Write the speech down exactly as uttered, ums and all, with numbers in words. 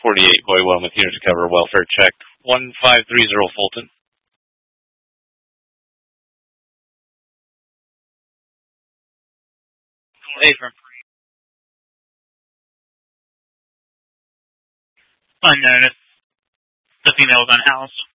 forty-eight Boy Wellmouth here to cover welfare check one five three zero Fulton. Hey, from unknown if the female was unhoused.